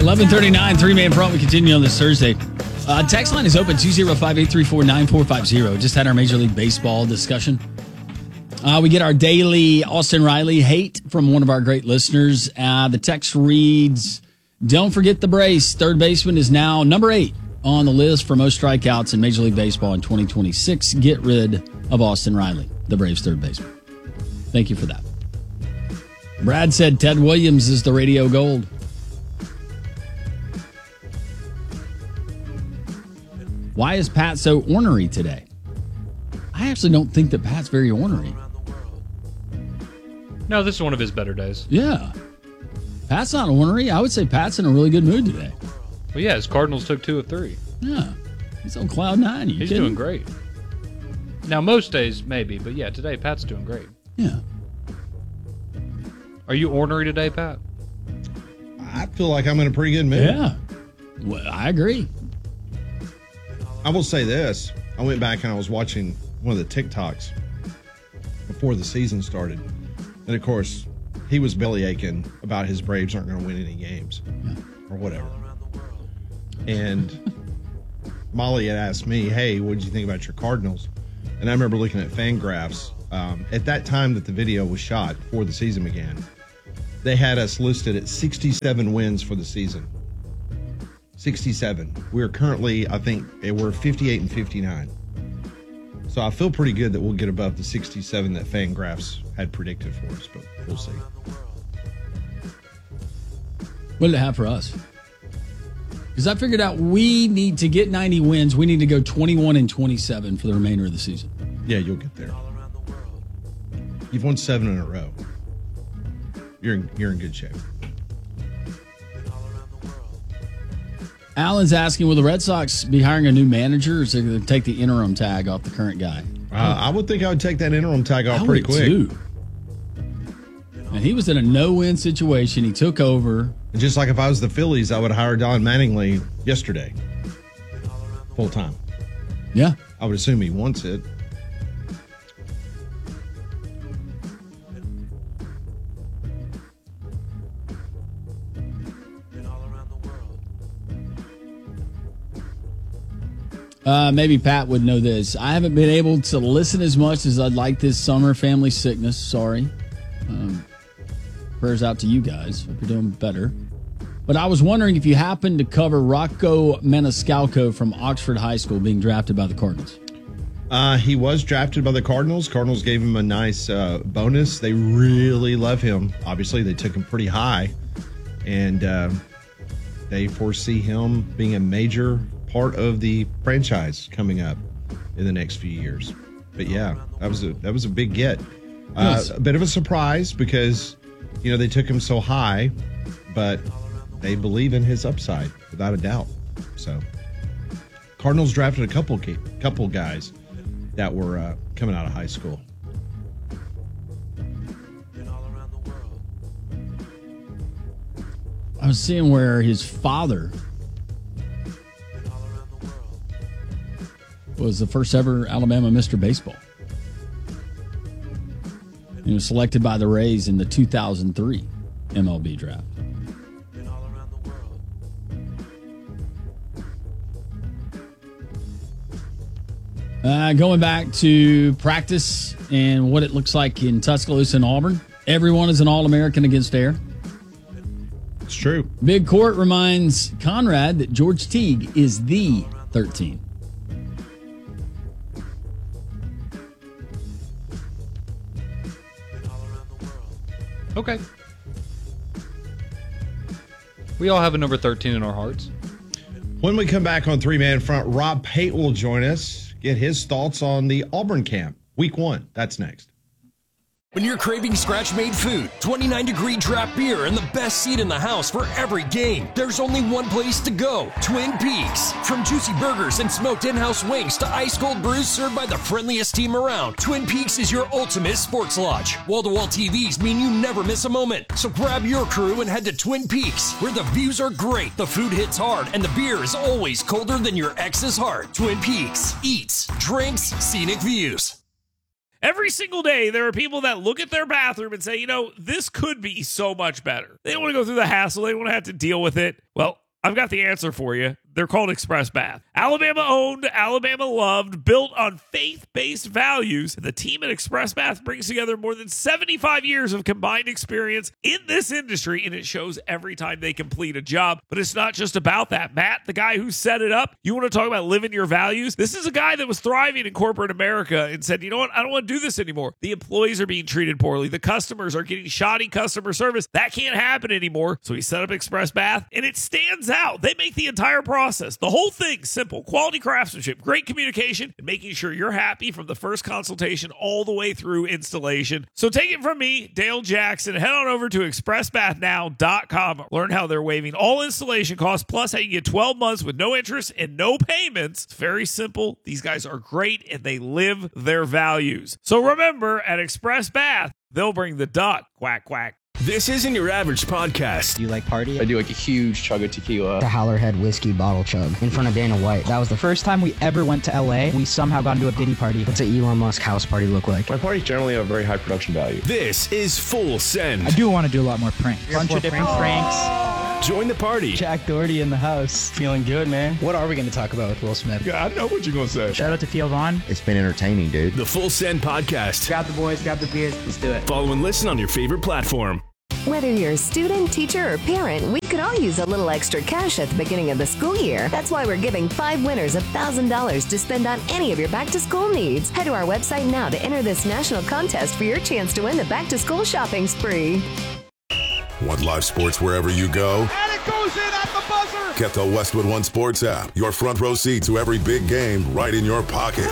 11:39, three-man front. We continue on this Thursday. Text line is open, 205-834-9450. Just had our Major League Baseball discussion. We get our daily Austin Riley hate from one of our great listeners. The text reads, don't forget the brace. Third baseman is now number 8 on the list for most strikeouts in Major League Baseball in 2026. Get rid of Austin Riley, the Braves' third baseman. Thank you for that. Brad said Ted Williams is the radio gold. Why is Pat so ornery today? I actually don't think that Pat's very ornery. No, this is one of his better days. Yeah. Pat's not ornery. I would say Pat's in a really good mood today. Well, yeah, his Cardinals took 2 of 3. Yeah. He's on cloud 9. He's doing great. Now, most days, maybe, but yeah, today, Pat's doing great. Yeah. Are you ornery today, Pat? I feel like I'm in a pretty good mood. Yeah. Well, I agree. I will say this. I went back and I was watching one of the TikToks before the season started. And, of course, he was bellyaching about his Braves aren't going to win any games or whatever. And Molly had asked me, hey, what did you think about your Cardinals? And I remember looking at Fangraphs. At that time that the video was shot before the season began, they had us listed at 67 wins for the season. 67. We're currently, I think, we're 58 and 59. So I feel pretty good that we'll get above the 67 that Fangraphs had predicted for us, but we'll see. What did it have for us? Because I figured out we need to get 90 wins. We need to go 21 and 27 for the remainder of the season. Yeah, you'll get there. You've won 7 in a row. You're in good shape. Alan's asking, will the Red Sox be hiring a new manager, or is they going to take the interim tag off the current guy? I would think I would take that interim tag off pretty quick. Too. And he was in a no-win situation. He took over. And just like if I was the Phillies, I would hire Don Mattingly yesterday. Full time. Yeah. I would assume he wants it. Maybe Pat would know this. I haven't been able to listen as much as I'd like this summer. Family sickness. Sorry. Prayers out to you guys. Hope you're doing better. But I was wondering if you happened to cover Rocco Maniscalco from Oxford High School being drafted by the Cardinals. He was drafted by the Cardinals. Cardinals gave him a nice bonus. They really love him. Obviously, they took him pretty high. And they foresee him being a major part of the franchise coming up in the next few years. But yeah, that was a big get. Yes. A bit of a surprise because, they took him so high, but they believe in his upside without a doubt. So Cardinals drafted a couple guys that were coming out of high school. I was seeing where his father was the first ever Alabama Mr. Baseball. He was selected by the Rays in the 2003 MLB draft. Going back to practice and what it looks like in Tuscaloosa and Auburn, everyone is an All-American against air. It's true. Big Court reminds Conrad that George Teague is the 13. Okay. We all have a number 13 in our hearts. When we come back on Three Man Front, Rob Pate will join us, get his thoughts on the Auburn camp. Week 1. That's next. When you're craving scratch-made food, 29-degree draft beer, and the best seat in the house for every game, there's only one place to go, Twin Peaks. From juicy burgers and smoked in-house wings to ice-cold brews served by the friendliest team around, Twin Peaks is your ultimate sports lodge. Wall-to-wall TVs mean you never miss a moment. So grab your crew and head to Twin Peaks, where the views are great, the food hits hard, and the beer is always colder than your ex's heart. Twin Peaks. Eats, drinks, scenic views. Every single day, there are people that look at their bathroom and say, this could be so much better. They don't want to go through the hassle. They don't want to have to deal with it. Well, I've got the answer for you. They're called Express Bath. Alabama owned, Alabama loved, built on faith-based values. The team at Express Bath brings together more than 75 years of combined experience in this industry, and it shows every time they complete a job. But it's not just about that. Matt, the guy who set it up, you want to talk about living your values? This is a guy that was thriving in corporate America and said, you know what? I don't want to do this anymore. The employees are being treated poorly. The customers are getting shoddy customer service. That can't happen anymore. So he set up Express Bath, and it stands out. They make the entire process, the whole thing, simple. Quality craftsmanship, great communication, and making sure you're happy from the first consultation all the way through installation. So take it from me, Dale Jackson. Head on over to expressbathnow.com. Learn how they're waiving all installation costs, plus how you get 12 months with no interest and no payments. It's very simple. These guys are great, and they live their values. So remember, at Express Bath, they'll bring the duck. Quack, quack. This isn't your average podcast. Do you like party? I do like a huge chug of tequila. The Howlerhead whiskey bottle chug in front of Dana White. That was the first time we ever went to LA. We somehow got into a Diddy party. What's an Elon Musk house party look like? My parties generally have a very high production value. This is Full Send. I do want to do a lot more pranks. Bunch of different pranks. Join the party. Jack Doherty in the house. Feeling good, man. What are we going to talk about with Will Smith? Yeah, I know what you're going to say. Shout out to Theo Vaughn. It's been entertaining, dude. The Full Send podcast. Grab the boys, grab the beers, let's do it. Follow and listen on your favorite platform. Whether you're a student, teacher, or parent, we could all use a little extra cash at the beginning of the school year. That's why we're giving 5 winners $1,000 to spend on any of your back-to-school needs. Head to our website now to enter this national contest for your chance to win the back-to-school shopping spree. Want live sports wherever you go? And it goes in at the buzzer! Get the Westwood One Sports app. Your front row seat to every big game right in your pocket.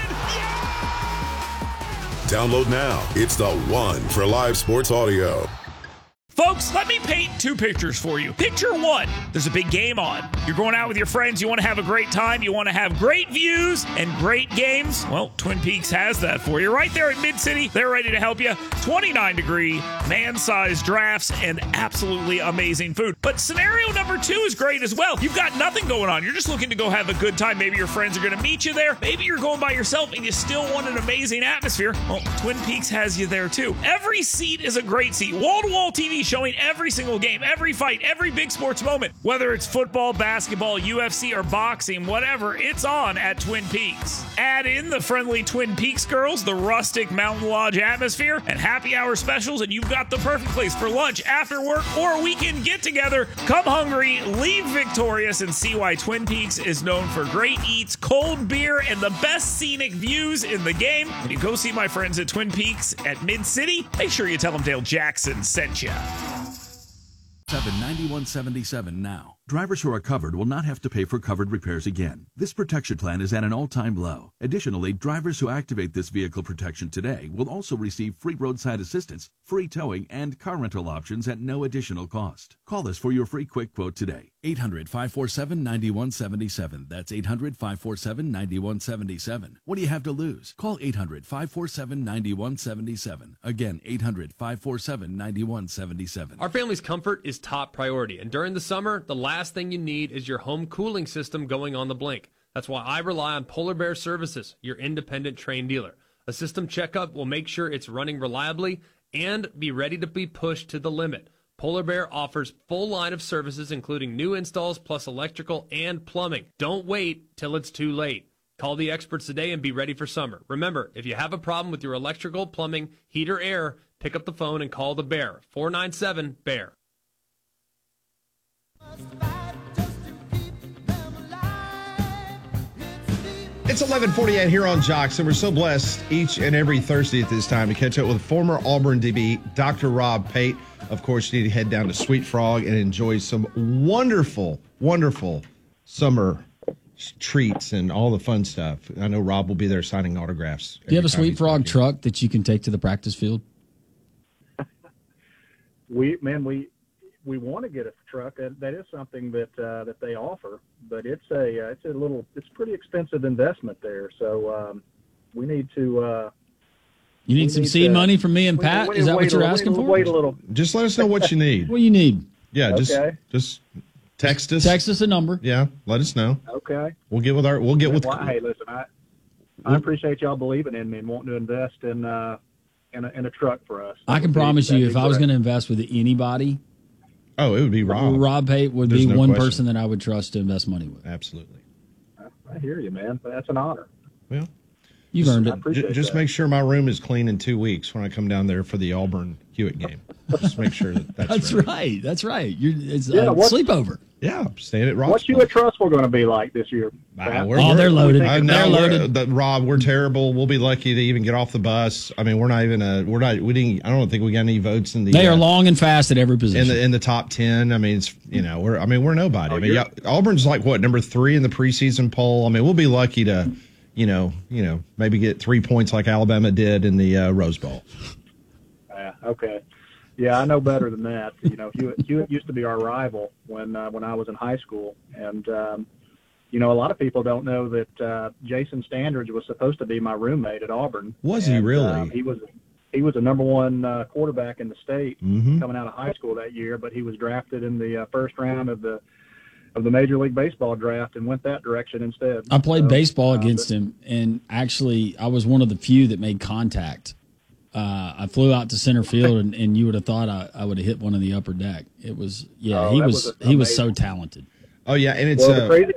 Download now. It's the one for live sports audio. Folks, let me paint 2 pictures for you. Picture 1, there's a big game on. You're going out with your friends. You want to have a great time. You want to have great views and great games. Well, Twin Peaks has that for you. Right there at Mid-City, they're ready to help you. 29-degree, man-sized drafts, and absolutely amazing food. But scenario number 2 is great as well. You've got nothing going on. You're just looking to go have a good time. Maybe your friends are going to meet you there. Maybe you're going by yourself and you still want an amazing atmosphere. Well, Twin Peaks has you there too. Every seat is a great seat. Wall-to-wall TV showing every single game, every fight, every big sports moment. Whether it's football, basketball, UFC, or boxing, whatever, it's on at Twin Peaks. Add in the friendly Twin Peaks girls, the rustic Mountain Lodge atmosphere, and happy hour specials, and you've got the perfect place for lunch, after work, or a weekend get-together. Come hungry, leave victorious, and see why Twin Peaks is known for great eats, cold beer, and the best scenic views in the game. When you go see my friends at Twin Peaks at Mid-City, make sure you tell them Dale Jackson sent you. 9177 now. Drivers who are covered will not have to pay for covered repairs again. This protection plan is at an all-time low. Additionally, drivers who activate this vehicle protection today will also receive free roadside assistance, free towing, and car rental options at no additional cost. Call us for your free quick quote today. 800-547-9177. That's 800-547-9177. What do you have to lose? Call 800-547-9177. Again, 800-547-9177. Our family's comfort is top priority, and during the summer, the last thing you need is your home cooling system going on the blink. That's why I rely on Polar Bear Services, your independent Trane dealer. A system checkup will make sure it's running reliably and be ready to be pushed to the limit. Polar Bear offers full line of services, including new installs plus electrical and plumbing. Don't wait till it's too late. Call the experts today and be ready for summer. Remember, if you have a problem with your electrical, plumbing, heat, or air, pick up the phone and call the Bear, 497-BEAR. It's 11:48 here on Jocks, and we're so blessed each and every Thursday at this time to catch up with former Auburn DB, Dr. Rob Pate. Of course, you need to head down to Sweet Frog and enjoy some wonderful, wonderful summer treats and all the fun stuff. I know Rob will be there signing autographs. Do you have a Sweet Frog truck that you can take to the practice field? We want to get a truck. That is something that they offer, but it's pretty expensive investment there. So we need to. You need some seed money from me and Pat. Is that what you're asking for? Wait a little. Just let us know what you need. What do you need? Yeah, okay. just text us. Text us a number. Yeah, let us know. Okay. We'll get with. Hey, listen, I appreciate y'all believing in me and wanting to invest in a truck for us. I can promise you, if I was going to invest with anybody, it would be Rob. Rob Pate would be one person that I would trust to invest money with. Absolutely. I hear you, man. That's an honor. Well, you've earned it. Just make sure my room is clean in 2 weeks when I come down there for the Auburn Hewitt game. Just make sure that's right. That's right. It's sleepover. Yeah, staying at Rob's. What's Hewitt Trust going to be like this year? They're loaded. They're loaded. Rob, we're terrible. We'll be lucky to even get off the bus. I mean, I don't think we got any votes in the. They are long and fast at every position. In the top 10. I mean, we're nobody. Auburn's like number 3 in the preseason poll. I mean, we'll be lucky to, maybe get 3 points like Alabama did in the Rose Bowl. Okay. Yeah, I know better than that. Hewitt used to be our rival when I was in high school, and a lot of people don't know that Jason Standridge was supposed to be my roommate at Auburn. Was he really? He was a number 1 quarterback in the state coming out of high school that year, but he was drafted in the first round of the Major League Baseball draft and went that direction instead. I played baseball against him, and actually, I was one of the few that made contact. I flew out to center field, and you would have thought I would have hit one of the upper deck. It was, he was so talented. Oh yeah, and it's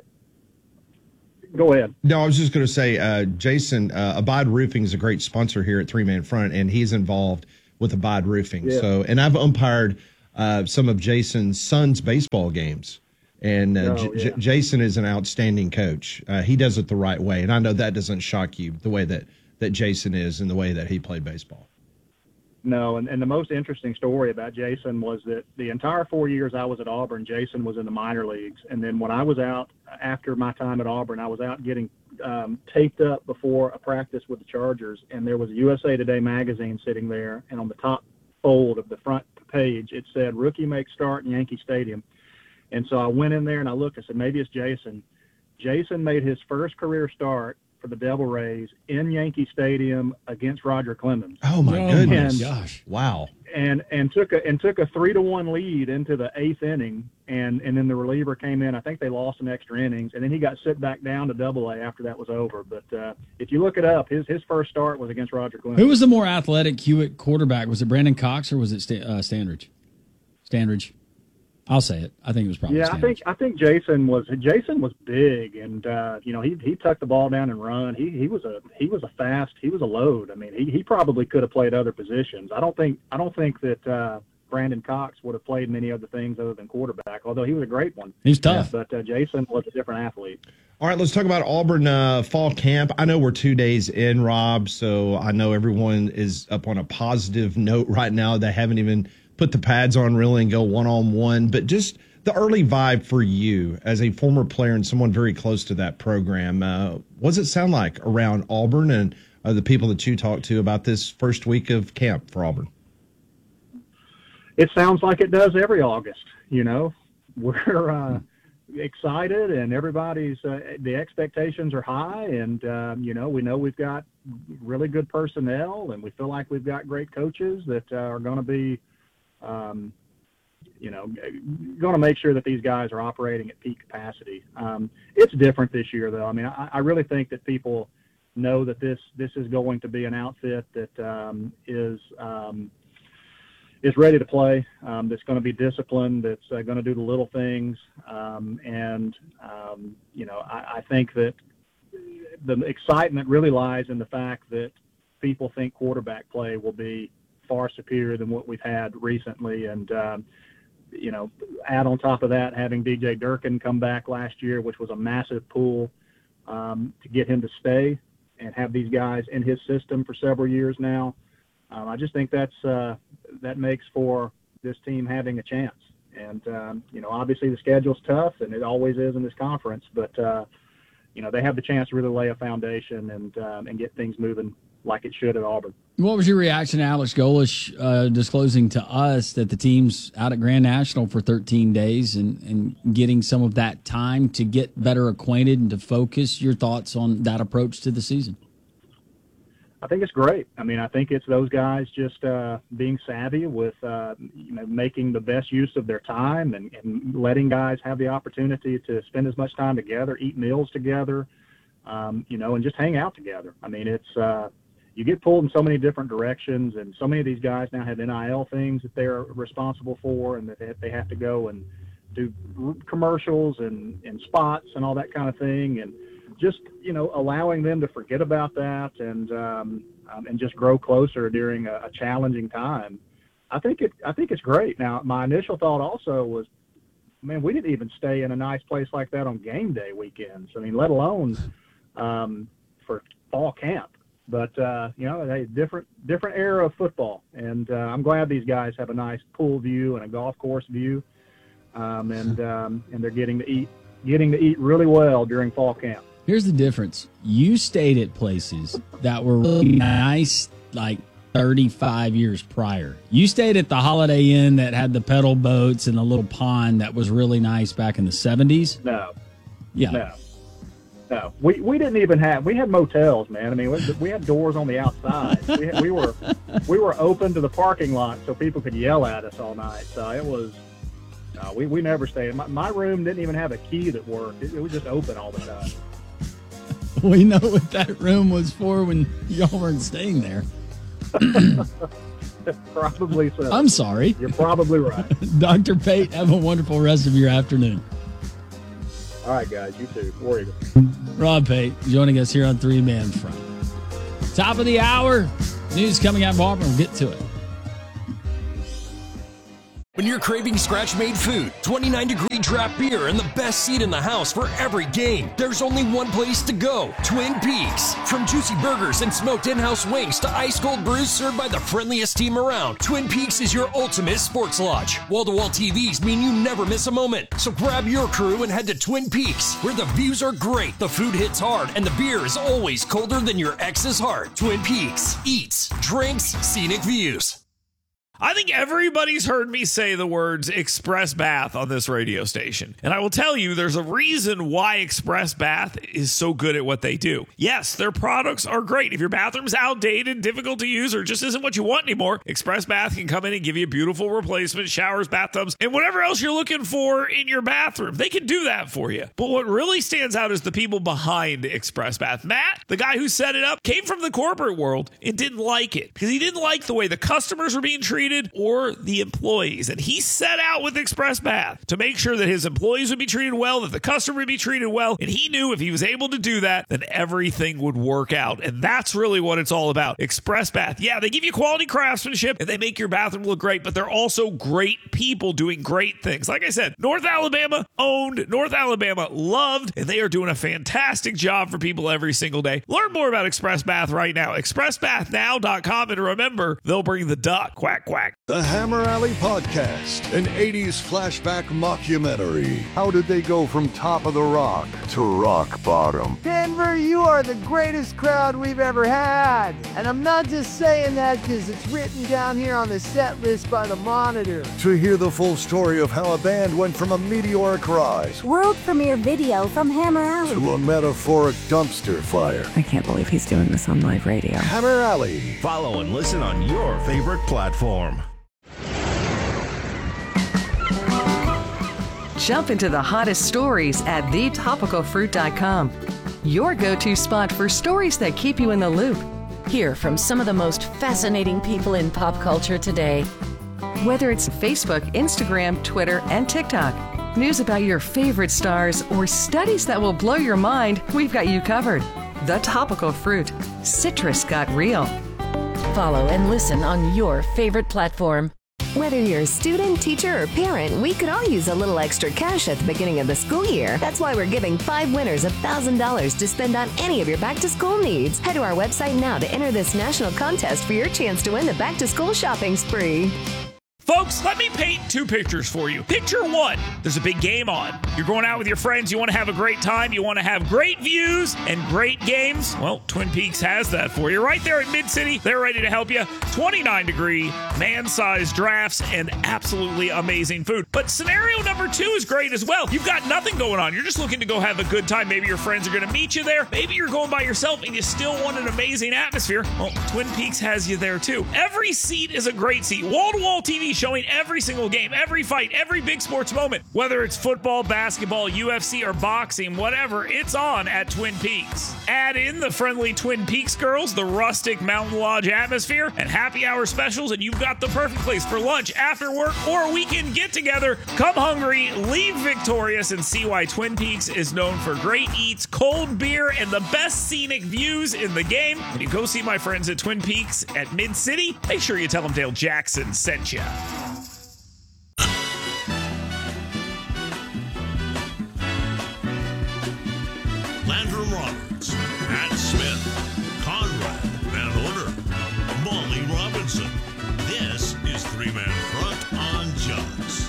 Go ahead. No, I was just going to say, Jason, Abide Roofing is a great sponsor here at Three Man Front, and he's involved with Abide Roofing. Yeah. So, and I've umpired some of Jason's son's baseball games. And Jason is an outstanding coach. He does it the right way, and I know that doesn't shock you, the way that Jason is and the way that he played baseball. No, and the most interesting story about Jason was that the entire 4 years I was at Auburn, Jason was in the minor leagues. And then when I was out, after my time at Auburn, I was out getting taped up before a practice with the Chargers, and there was a USA Today magazine sitting there, and on the top fold of the front page, it said, "Rookie makes start in Yankee Stadium." And so I went in there and I looked, I said, maybe it's Jason. Jason made his first career start for the Devil Rays in Yankee Stadium against Roger Clemens. Oh my goodness! Gosh, wow! And took a 3-1 lead into the 8th inning, and then the reliever came in. I think they lost some extra innings, and then he got sent back down to Double-A after that was over. But if you look it up, his first start was against Roger Clemens. Who was the more athletic Hewitt quarterback? Was it Brandon Cox or was it Standridge? Standridge. I'll say it. I think it was probably. Yeah, I think Jason was big, and he tucked the ball down and run. He was a load. I mean, he probably could have played other positions. I don't think that Brandon Cox would have played many other things other than quarterback, although he was a great one. He's tough. But Jason was a different athlete. All right, let's talk about Auburn fall camp. I know we're 2 days in, Rob, so I know everyone is up on a positive note right now. They haven't even put the pads on really and go one-on-one, but just the early vibe for you as a former player and someone very close to that program. What does it sound like around Auburn and the people that you talk to about this first week of camp for Auburn? It sounds like it does every August. We're excited, and everybody's the expectations are high, and we know we've got really good personnel, and we feel like we've got great coaches that are going to be going to make sure that these guys are operating at peak capacity. It's different this year, though. I mean, I really think that people know that this is going to be an outfit that is ready to play, that's going to be disciplined, that's going to do the little things. I think that the excitement really lies in the fact that people think quarterback play will be far superior than what we've had recently. And, add on top of that, having DJ Durkin come back last year, which was a massive pull to get him to stay and have these guys in his system for several years now. I just think that makes for this team having a chance. And, obviously the schedule's tough, and it always is in this conference, but, they have the chance to really lay a foundation and get things moving like it should at Auburn. What was your reaction to Alex Golesh disclosing to us that the team's out at Grand National for 13 days and getting some of that time to get better acquainted and to focus? Your thoughts on that approach to the season? I think it's great. I mean, I think it's those guys just being savvy with, making the best use of their time and letting guys have the opportunity to spend as much time together, eat meals together, and just hang out together. I mean, it's you get pulled in so many different directions, and so many of these guys now have NIL things that they're responsible for, and that they have to go and do commercials and spots and all that kind of thing, and just allowing them to forget about that and just grow closer during a challenging time. I think it's great. Now, my initial thought also was, man, we didn't even stay in a nice place like that on game day weekends. I mean, let alone for fall camp. But a different era of football, and I'm glad these guys have a nice pool view and a golf course view, and they're getting to eat really well during fall camp. Here's the difference: you stayed at places that were really nice, like 35 years prior. You stayed at the Holiday Inn that had the pedal boats and the little pond that was really nice back in the 70s. No. We didn't even have. We had motels, man. I mean, we had doors on the outside. We were open to the parking lot so people could yell at us all night. So it was. We never stayed. My room didn't even have a key that worked. It was just open all the time. We know what that room was for when y'all weren't staying there. Probably so. I'm sorry. You're probably right. Dr. Pate, have a wonderful rest of your afternoon. All right, guys. You too. War Eagle. Rob Pate joining us here on Three Man Front. Top of the hour. News coming out of Auburn. We'll get to it. When you're craving scratch-made food, 29-degree draft beer, and the best seat in the house for every game, there's only one place to go: Twin Peaks. From juicy burgers and smoked in-house wings to ice-cold brews served by the friendliest team around, Twin Peaks is your ultimate sports lodge. Wall-to-wall TVs mean you never miss a moment. So grab your crew and head to Twin Peaks, where the views are great, the food hits hard, and the beer is always colder than your ex's heart. Twin Peaks. Eats, drinks, scenic views. I think everybody's heard me say the words Express Bath on this radio station. And I will tell you, there's a reason why Express Bath is so good at what they do. Yes, their products are great. If your bathroom's outdated, difficult to use, or just isn't what you want anymore, Express Bath can come in and give you beautiful replacement showers, bathtubs, and whatever else you're looking for in your bathroom. They can do that for you. But what really stands out is the people behind Express Bath. Matt, the guy who set it up, came from the corporate world and didn't like it because he didn't like the way the customers were being treated or the employees. And he set out with Express Bath to make sure that his employees would be treated well, that the customer would be treated well. And he knew if he was able to do that, then everything would work out. And that's really what it's all about. Express Bath. Yeah, they give you quality craftsmanship and they make your bathroom look great, but they're also great people doing great things. Like I said, North Alabama owned, North Alabama loved, and they are doing a fantastic job for people every single day. Learn more about Express Bath right now. ExpressBathNow.com. And remember, they'll bring the duck. Quack, quack. The Hammer Alley Podcast, an 80s flashback mockumentary. How did they go from top of the rock to rock bottom? Denver, you are the greatest crowd we've ever had. And I'm not just saying that because it's written down here on the set list by the Monitor. To hear the full story of how a band went from a meteoric rise, world premiere video from Hammer Alley, to a metaphoric dumpster fire. I can't believe he's doing this on live radio. Hammer Alley. Follow and listen on your favorite platform. Jump into the hottest stories at thetopicalfruit.com. Your go-to spot for stories that keep you in the loop. Hear from some of the most fascinating people in pop culture today. Whether it's Facebook, Instagram, Twitter, and TikTok, news about your favorite stars, or studies that will blow your mind, we've got you covered. The Topical Fruit. Citrus got real. Follow and listen on your favorite platform. Whether you're a student, teacher, or parent, we could all use a little extra cash at the beginning of the school year. That's why we're giving 5 winners $1,000 to spend on any of your back-to-school needs. Head to our website now to enter this national contest for your chance to win the back-to-school shopping spree. Folks, let me paint 2 pictures for you. Picture 1, there's a big game on. You're going out with your friends, you want to have a great time, you want to have great views and great games. Well, Twin Peaks has that for you. Right there in Mid-City, they're ready to help you. 29-degree, man-sized drafts, and absolutely amazing food. But scenario number 2 is great as well. You've got nothing going on. You're just looking to go have a good time. Maybe your friends are going to meet you there. Maybe you're going by yourself and you still want an amazing atmosphere. Well, Twin Peaks has you there too. Every seat is a great seat. Wall-to-wall TV TV showing every single game, every fight, every big sports moment. Whether it's football, basketball, UFC, or boxing, whatever, it's on at Twin Peaks. Add in the friendly Twin Peaks girls, the rustic Mountain Lodge atmosphere, and happy hour specials, and you've got the perfect place for lunch, after work, or a weekend get-together. Come hungry, leave victorious, and see why Twin Peaks is known for great eats, cold beer, and the best scenic views in the game. When you go see my friends at Twin Peaks at Mid-City, make sure you tell them Dale Jackson sent you. Landrum Roberts, Matt Smith, Conrad Van Order, Molly Robinson. This is Three-Man Front on Jux.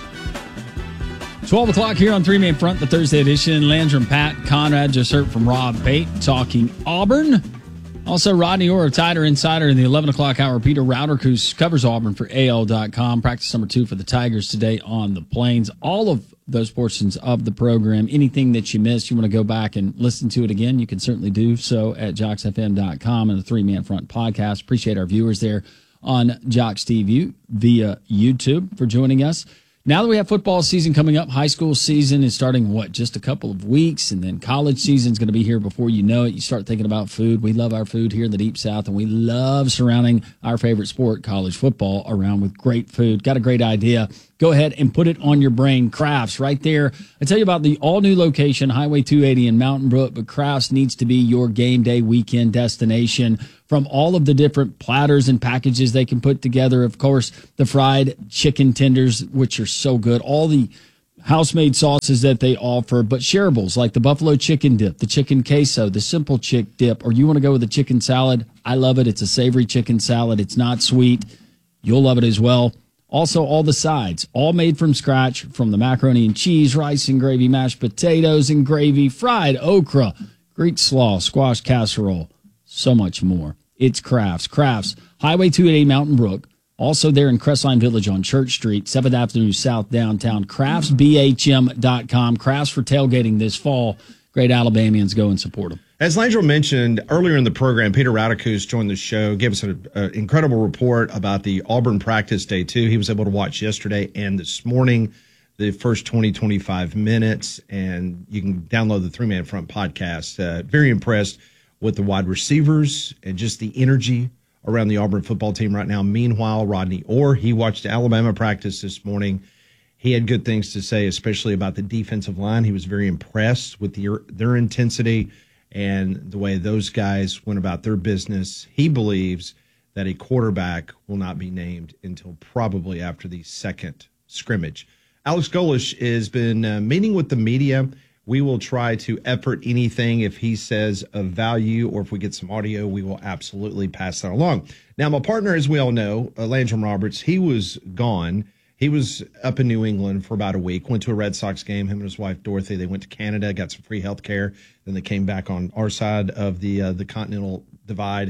12 o'clock here on Three-Man Front, the Thursday edition. Landrum, Pat, Conrad, just heard from Rob Bate talking Auburn. Also, Rodney Orr of Tider Insider in the 11 o'clock hour. Peter Rauder, who covers Auburn for AL.com. Practice number 2 for the Tigers today on the Plains. All of those portions of the program, anything that you missed, you want to go back and listen to it again, you can certainly do so at JoxFM.com and the Three-Man Front podcast. Appreciate our viewers there on Jox TV via YouTube for joining us. Now that we have football season coming up, high school season is starting, just a couple of weeks, and then college season is going to be here before you know it. You start thinking about food. We love our food here in the Deep South, and we love surrounding our favorite sport, college football, around with great food. Got a great idea. Go ahead and put it on your brain. Crafts, right there. I tell you about the all-new location, Highway 280 in Mountain Brook, but Crafts needs to be your game day weekend destination. From all of the different platters and packages they can put together, of course, the fried chicken tenders, which are so good, all the house-made sauces that they offer, but shareables like the buffalo chicken dip, the chicken queso, the simple chick dip, or you want to go with a chicken salad. I love it. It's a savory chicken salad. It's not sweet. You'll love it as well. Also, all the sides, all made from scratch, from the macaroni and cheese, rice and gravy, mashed potatoes and gravy, fried okra, Greek slaw, squash casserole, so much more. It's Crafts. Crafts, Highway 280 Mountain Brook. Also there in Crestline Village on Church Street, 7th Avenue South downtown. CraftsBHM.com. Crafts for tailgating this fall. Great Alabamians, go and support them. As Landrum mentioned earlier in the program, Peter Radicus joined the show, gave us an incredible report about the Auburn practice day 2. He was able to watch yesterday and this morning, the first 20-25 minutes, and you can download the Three-Man Front podcast. Very impressed with the wide receivers and just the energy around the Auburn football team right now. Meanwhile, Rodney Orr, he watched Alabama practice this morning. He had good things to say, especially about the defensive line. He was very impressed with their intensity and the way those guys went about their business. He believes that a quarterback will not be named until probably after the second scrimmage. Alex Golesh has been meeting with the media. We will try to effort anything if he says of value, or if we get some audio, we will absolutely pass that along. Now, my partner, as we all know, Landrum Roberts, he was gone. He was up in New England for about a week, went to a Red Sox game, him and his wife, Dorothy. They went to Canada, got some free health care. Then they came back on our side of the continental divide.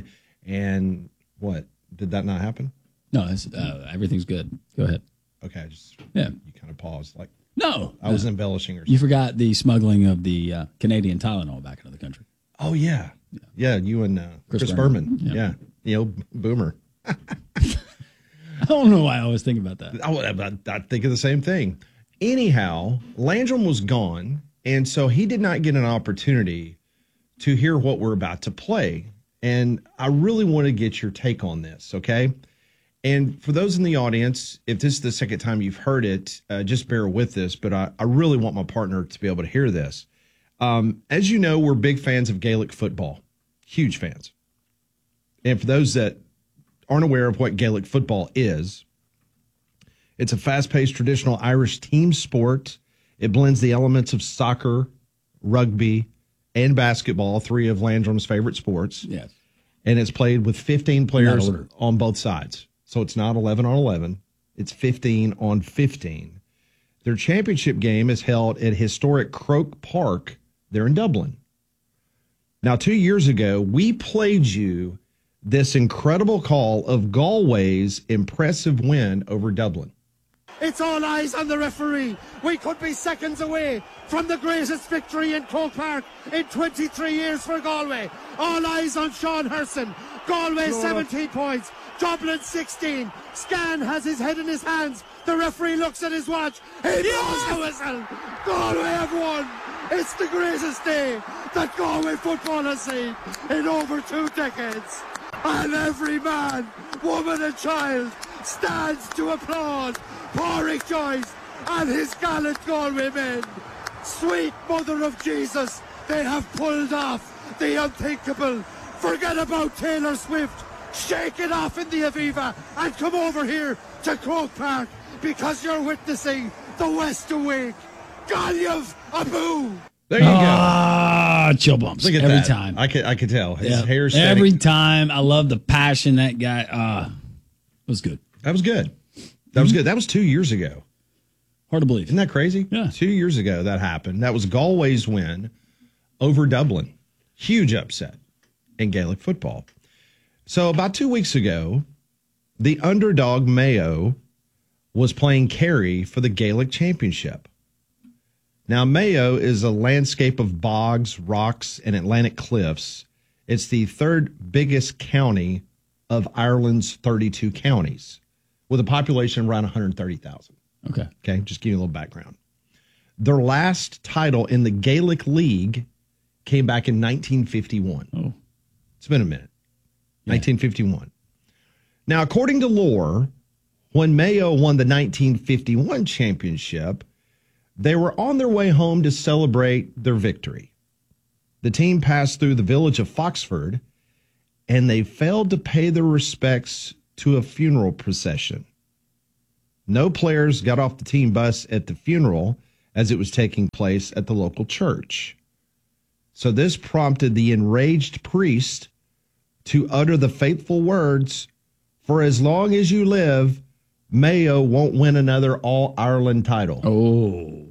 And what? Did that not happen? No, everything's good. Go ahead. Okay. You kind of paused. Like, no. I was embellishing or something. You forgot the smuggling of the Canadian Tylenol back into the country. Oh, yeah. Yeah, you and Chris Berman. Yeah. Boomer. I don't know why I always think about that. I think of the same thing. Anyhow, Landrum was gone, and so he did not get an opportunity to hear what we're about to play. And I really want to get your take on this, okay? And for those in the audience, if this is the second time you've heard it, just bear with this, but I really want my partner to be able to hear this. As you know, we're big fans of Gaelic football, huge fans. And for those that aren't aware of what Gaelic football is, it's a fast-paced traditional Irish team sport. It blends the elements of soccer, rugby, and basketball, 3 of Landrum's favorite sports. Yes. And it's played with 15 players on both sides. So it's not 11 on 11. It's 15 on 15. Their championship game is held at historic Croke Park there in Dublin. Now, 2 years ago, we played you this incredible call of Galway's impressive win over Dublin. It's all eyes on the referee. We could be seconds away from the greatest victory in Croke Park in 23 years for Galway. All eyes on Sean Herson. Galway 17 points. Dublin 16. Scan has his head in his hands. The referee looks at his watch. He blows the whistle. Galway have won. It's the greatest day that Galway football has seen in over 2 decades. And every man, woman and child stands to applaud Pádraig Joyce and his gallant Galway men. Sweet Mother of Jesus, they have pulled off the unthinkable. Forget about Taylor Swift. Shake it off in the Aviva and come over here to Croke Park because you're witnessing the West Awake. Galyav Abu. There you go. Ah, chill bumps. Look at every that. time. I could tell. His Yeah. hair's every time. I love the passion that guy. It was good. That was good. That was good. That was 2 years ago. Hard to believe. Isn't that crazy? Yeah. 2 years ago that happened. That was Galway's win over Dublin. Huge upset in Gaelic football. So about 2 weeks ago, the underdog Mayo was playing Kerry for the Gaelic Championship. Now, Mayo is a landscape of bogs, rocks, and Atlantic cliffs. It's the third biggest county of Ireland's 32 counties, with a population around 130,000. Okay, just give you a little background. Their last title in the Gaelic League came back in 1951. Oh. It's been a minute. 1951. Now, according to lore, when Mayo won the 1951 championship, they were on their way home to celebrate their victory. The team passed through the village of Foxford, and they failed to pay their respects to a funeral procession. No players got off the team bus at the funeral as it was taking place at the local church. So this prompted the enraged priest to utter the fateful words, "For as long as you live, Mayo won't win another All-Ireland title." Oh.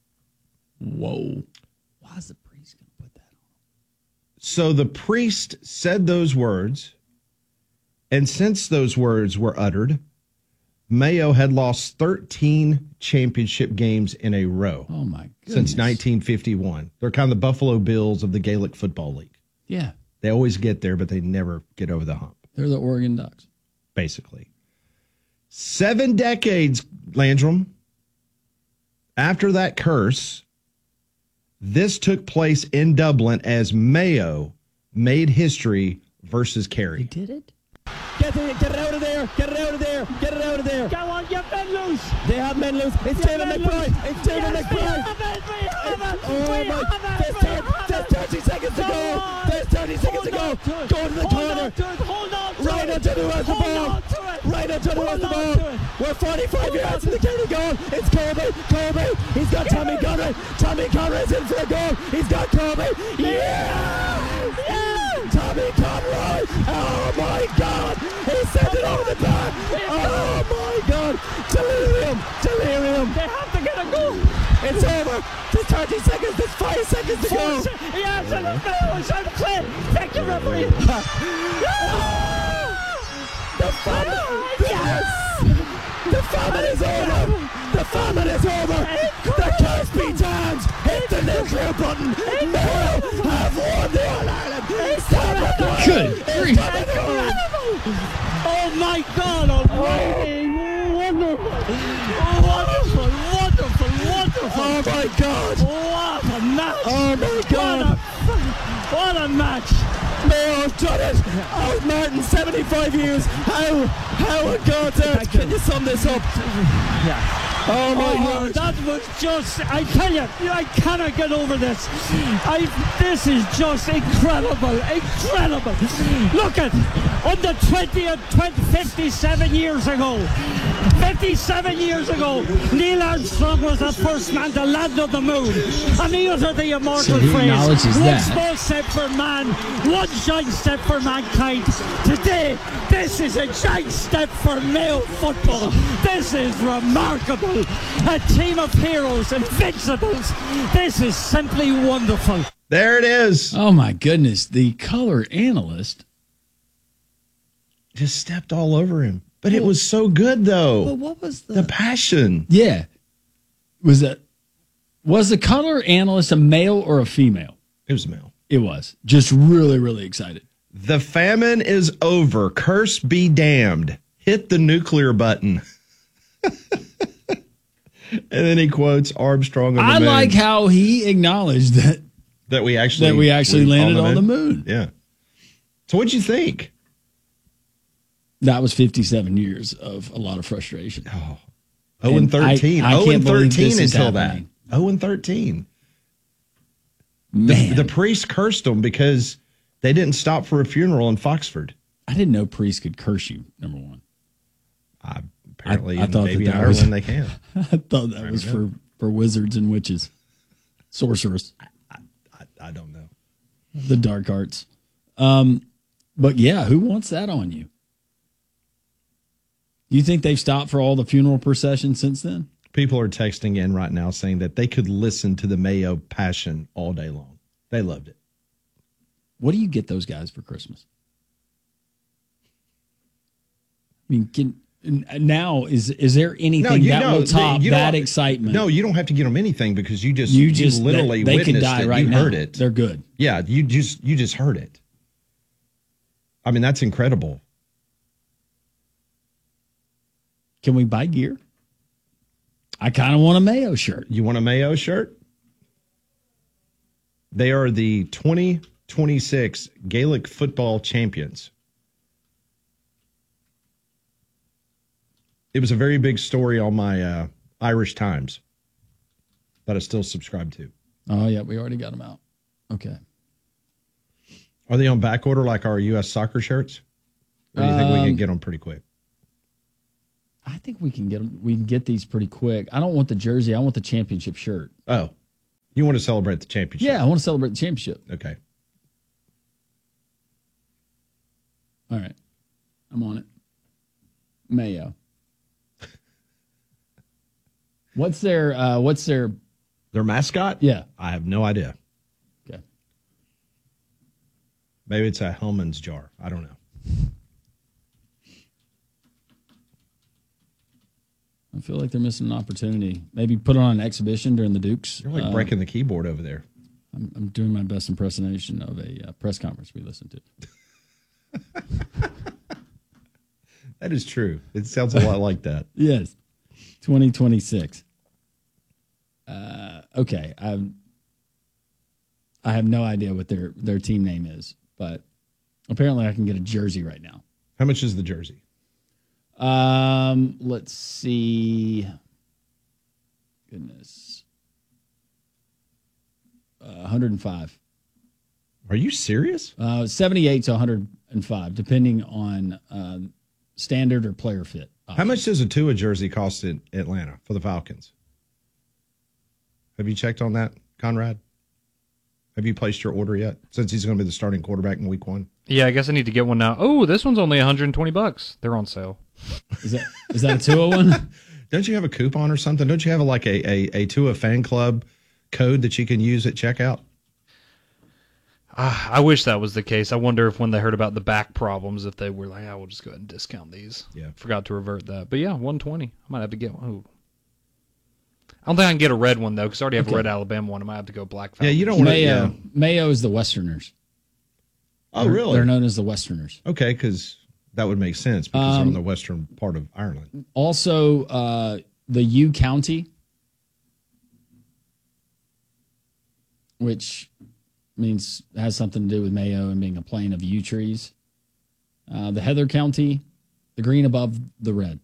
Whoa. Why is the priest going to put that on? So the priest said those words, and since those words were uttered, Mayo had lost 13 championship games in a row. Oh, my goodness. Since 1951. They're kind of the Buffalo Bills of the Gaelic Football League. Yeah. They always get there, but they never get over the hump. They're the Oregon Ducks. Basically. 7 decades, Landrum, after that curse, this took place in Dublin as Mayo made history versus Kerry. Did it? Get it out of there! Get it out of there! Get it out of there! Go on, get men loose! They have men loose. It's David McBride. It's David McBride. Oh my! There's 30 seconds to go. There's 30 seconds to go. Go to the corner. Hold on to Right onto the rest of the ball. Right onto the rest of the ball. We're 45 yards from the county goal. It's Colby. He's got Tommy Conroy. Tommy Conroy's in for a goal. He's got Colby. Yeah! Tommy Conroy. Oh my God! He sent it over the back. Oh my God! Delirium. They have to get a goal. It's over. There's 30 seconds. There's 5 seconds to go. Yes, and the bell is unclear. Thank you, referee. The famine. Yes. The famine is over. The famine is over. The curse be damned. Hit the nuclear button. Mayo have won the All-Ireland. Good grief. Oh my God almighty. Wonderful. Oh my God. What a match. Oh my God. What a match. Mayo have done it. Oh, Martin, 75 years. How on God's earth can you sum this up? Yeah. Oh my word. That was just, I tell you, I cannot get over this. This is just incredible. Look at, on the 57 years ago, 57 years ago, Neil Armstrong was the first man to land on the moon. And he uttered the immortal phrase, one small step for man, one giant step for mankind. Today, this is a giant step for Mayo football. This is remarkable. A team of heroes, invincibles. This is simply wonderful. There it is. Oh, my goodness. The color analyst just stepped all over him. But it was so good, though. But what was the passion? Yeah. Was the color analyst a male or a female? It was a male. It was. Just really, really excited. The famine is over. Curse be damned. Hit the nuclear button. And then he quotes Armstrong on the moon. I like how he acknowledged that we actually landed on the moon. Yeah. So what'd you think? That was 57 years of a lot of frustration. Oh, 0-13. I 0-13 until that. 0-13. Man. The priest cursed them because they didn't stop for a funeral in Foxford. I didn't know priests could curse you, number one. Apparently, I thought maybe in that Ireland they can. I thought that was for wizards and witches, sorcerers. I don't know. The dark arts. But yeah, who wants that on you? You think they've stopped for all the funeral processions since then? People are texting in right now saying that they could listen to the Mayo Passion all day long. They loved it. What do you get those guys for Christmas? I mean, now is there anything that will top that excitement? No, you don't have to get them anything because you just literally they witnessed could die it. Right you now. heard it. They're good. Yeah, you just heard it. I mean, that's incredible. Can we buy gear? I kind of want a Mayo shirt. You want a Mayo shirt? They are the 2026 Gaelic football champions. It was a very big story on my Irish Times that I still subscribe to. Oh, yeah, we already got them out. Okay. Are they on back order like our U.S. soccer shirts? Or do you think we can get them pretty quick? I think we can get them. We can get these pretty quick. I don't want the jersey. I want the championship shirt. Oh, you want to celebrate the championship? Yeah, I want to celebrate the championship. Okay. All right. I'm on it. Mayo. What's their mascot? Yeah. I have no idea. Okay. Maybe it's a Hellman's jar. I don't know. I feel like they're missing an opportunity. Maybe put it on an exhibition during the Dukes. You're like breaking the keyboard over there. I'm doing my best impersonation of a press conference we listened to. That is true. It sounds a lot like that. Yes. 2026. Okay. I have no idea what their team name is, but apparently I can get a jersey right now. How much is the jersey? Let's see. Goodness. 105. Are you serious? 78 to 105, depending on standard or player fit. How much does a Tua jersey cost in Atlanta for the Falcons? Have you checked on that, Conrad? Have you placed your order yet? Since he's going to be the starting quarterback in week 1. Yeah, I guess I need to get one now. Oh, this one's only $120. They're on sale. Is that a Tua one? Don't you have a coupon or something? Don't you have a Tua fan club code that you can use at checkout? I wish that was the case. I wonder if when they heard about the back problems, if they were like, we'll just go ahead and discount these. Yeah. Forgot to revert that. But yeah, 120. I might have to get one. Ooh. I don't think I can get a red one, though, because I already have a red Alabama one. I might have to go black. Falcons. Yeah, you don't want to. Mayo is the Westerners. Oh, really? They're known as the Westerners. Okay, because that would make sense because they're on the western part of Ireland. Also, the U County, which has something to do with Mayo and being a plain of yew trees. The Heather County, the green above the red.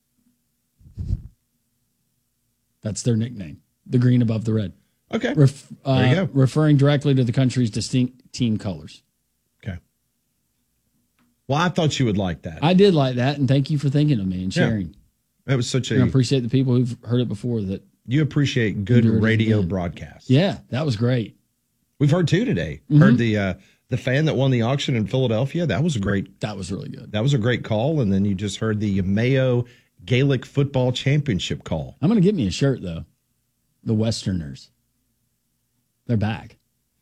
That's their nickname, the green above the red. Okay, there you go. Referring directly to the country's distinct team colors. Okay. Well, I thought you would like that. I did like that, and thank you for thinking of me and sharing. Yeah. That was such I appreciate the people who've heard it before. That you appreciate good radio broadcasts. Yeah, that was great. We've heard 2 today. Mm-hmm. Heard the fan that won the auction in Philadelphia. That was great. That was really good. That was a great call. And then you just heard the Mayo Gaelic Football Championship call. I'm going to get me a shirt, though. The Westerners. They're back.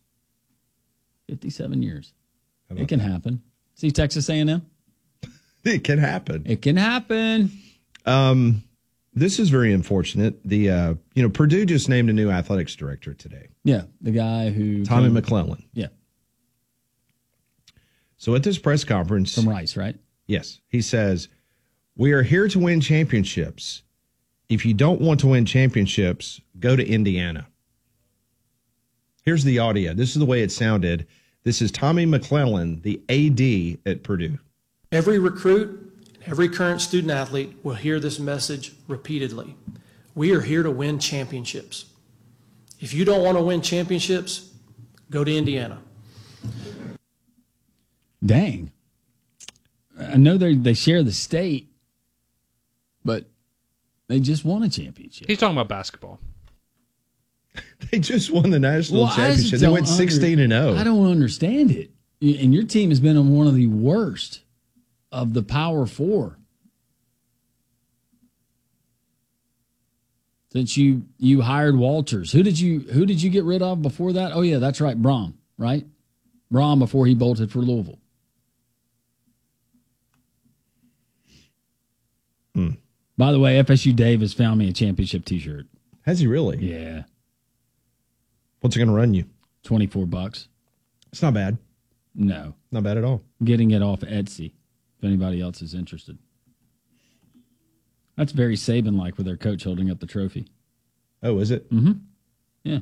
57 years. It can happen. See Texas A&M? It can happen. It can happen. This is very unfortunate. The Purdue just named a new athletics director today. Yeah, the guy who Tommy McClellan. Yeah. So at this press conference, From Rice, right? yes, he says, "We are here to win championships. If you don't want to win championships, go to Indiana." Here's the audio. This is the way it sounded. This is Tommy McClellan, the AD at Purdue. Every recruit, every current student athlete will hear this message repeatedly. We are here to win championships. If you don't want to win championships, go to Indiana. Dang. I know they share the state, but they just won a championship. He's talking about basketball. They just won the national championship. They went 16-0. I don't understand it. And your team has been on one of the worst of the Power Four since you hired Walters. Who did you get rid of before that? Oh yeah, that's right, Braum, right? Braum before he bolted for Louisville. By the way, FSU Dave has found me a championship T-shirt. Has he really? Yeah. What's it going to run you? $24. It's not bad. No. Not bad at all. Getting it off Etsy, if anybody else is interested. That's very Saban-like with their coach holding up the trophy. Oh, is it? Mm-hmm. Yeah.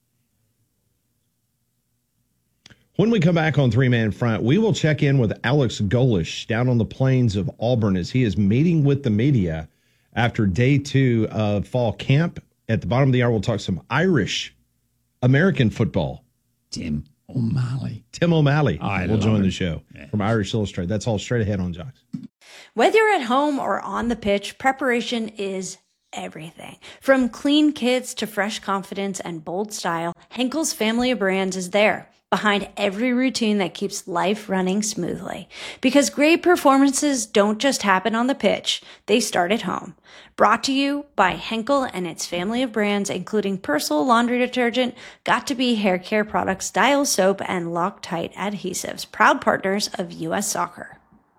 When we come back on Three Man Front, we will check in with Alex Golesh down on the plains of Auburn as he is meeting with the media after day 2 of fall camp. At the bottom of the hour, we'll talk some Irish American football. Tim O'Malley will join the show from Irish Illustrated. That's all straight ahead on Jocks. Whether you're at home or on the pitch, preparation is everything. From clean kits to fresh confidence and bold style, Henkel's family of brands is there, behind every routine that keeps life running smoothly. Because great performances don't just happen on the pitch, they start at home. Brought to you by Henkel and its family of brands, including Persil laundry detergent, Got2b hair care products, Dial soap, and Loctite adhesives, proud partners of U.S. Soccer.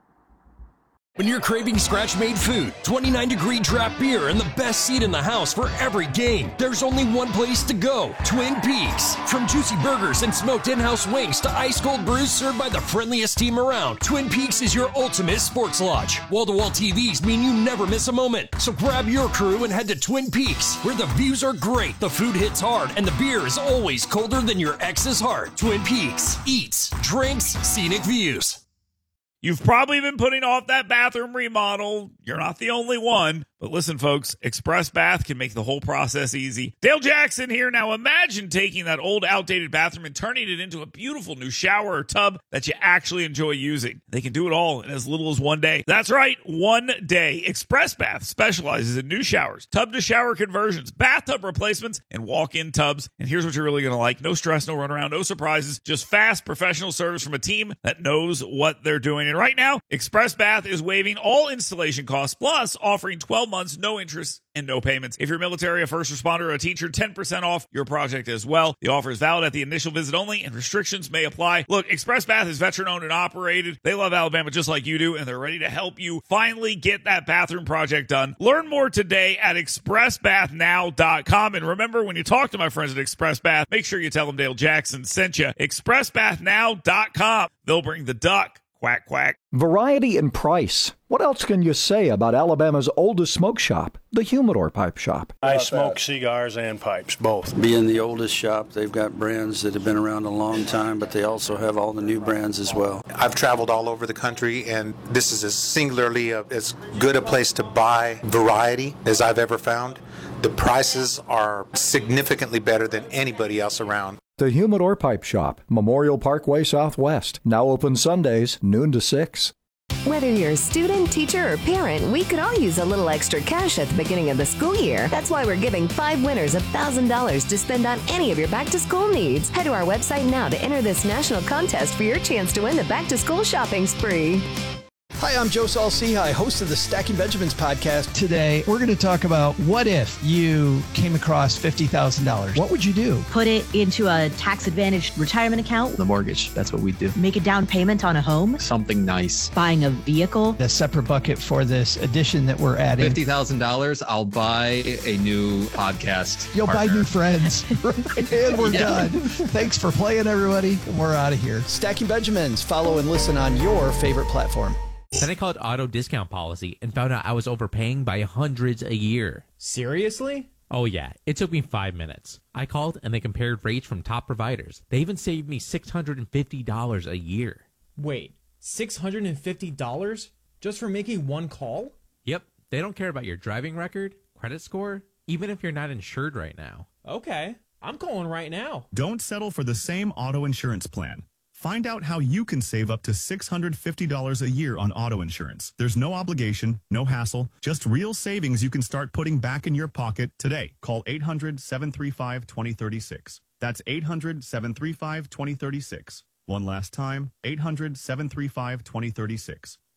When you're craving scratch-made food, 29-degree draft beer, and the best seat in the house for every game, there's only one place to go, Twin Peaks. From juicy burgers and smoked in-house wings to ice-cold brews served by the friendliest team around, Twin Peaks is your ultimate sports lodge. Wall-to-wall TVs mean you never miss a moment. So grab your crew and head to Twin Peaks, where the views are great, the food hits hard, and the beer is always colder than your ex's heart. Twin Peaks. Eats, drinks, scenic views. You've probably been putting off that bathroom remodel. You're not the only one. But listen, folks, Express Bath can make the whole process easy. Dale Jackson here. Now imagine taking that old, outdated bathroom and turning it into a beautiful new shower or tub that you actually enjoy using. They can do it all in as little as 1 day. That's right, 1 day. Express Bath specializes in new showers, tub-to-shower conversions, bathtub replacements, and walk-in tubs. And here's what you're really going to like. No stress, no runaround, no surprises. Just fast, professional service from a team that knows what they're doing. And right now, Express Bath is waiving all installation costs, plus offering 12 months, no interest, and no payments. If you're military, a first responder, or a teacher, 10% off your project as well. The offer is valid at the initial visit only, and restrictions may apply. Look, Express Bath is veteran-owned and operated. They love Alabama just like you do, and they're ready to help you finally get that bathroom project done. Learn more today at expressbathnow.com. And remember, when you talk to my friends at Express Bath, make sure you tell them Dale Jackson sent you. expressbathnow.com. They'll bring the duck. Quack, quack. Variety and price. What else can you say about Alabama's oldest smoke shop, the Humidor Pipe Shop? I smoke cigars and pipes, both. Being the oldest shop, they've got brands that have been around a long time, but they also have all the new brands as well. I've traveled all over the country, and this is as singularly as good a place to buy variety as I've ever found. The prices are significantly better than anybody else around. The Humidor Pipe Shop, Memorial Parkway Southwest. Now open Sundays, noon to 6. Whether you're a student, teacher, or parent, we could all use a little extra cash at the beginning of the school year. That's why we're giving 5 winners $1,000 to spend on any of your back-to-school needs. Head to our website now to enter this national contest for your chance to win the back-to-school shopping spree. Hi, I'm Joe Saul-Sehy, host of the Stacking Benjamins podcast. Today, we're going to talk about what if you came across $50,000? What would you do? Put it into a tax-advantaged retirement account. The mortgage, that's what we do. Make a down payment on a home. Something nice. Buying a vehicle. A separate bucket for this addition that we're adding. $50,000, I'll buy a new podcast. You'll partner. buy new friends. And we're done. Thanks for playing, everybody. We're out of here. Stacking Benjamins. Follow and listen on your favorite platform. Then I called auto discount policy and found out I was overpaying by hundreds a year. Seriously? Oh yeah, it took me 5 minutes. I called and they compared rates from top providers. They even saved me $650 a year. Wait, $650 just for making one call? Yep, they don't care about your driving record, credit score, even if you're not insured right now. Okay, I'm calling right now. Don't settle for the same auto insurance plan. Find out how you can save up to $650 a year on auto insurance. There's no obligation, no hassle, just real savings you can start putting back in your pocket today. Call 800-735-2036. That's 800-735-2036. One last time, 800-735-2036.